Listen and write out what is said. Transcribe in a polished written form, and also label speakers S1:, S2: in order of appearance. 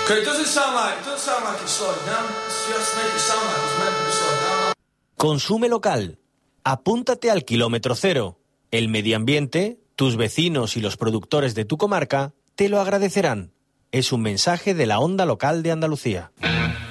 S1: Okay, it doesn't sound like it's slowing down. It's just make it sound like it's meant to be slowing down.
S2: Consume local. Apúntate al kilómetro cero. El medio ambiente, tus vecinos y los productores de tu comarca te lo agradecerán. Es un mensaje de la Onda Local de Andalucía.